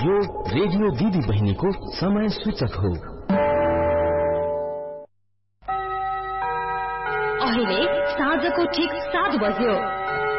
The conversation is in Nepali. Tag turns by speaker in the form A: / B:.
A: यो रेडियो दिदी बहिनीको समय सूचक हो।
B: अहिले साँझको ठीक 7 बज्यो।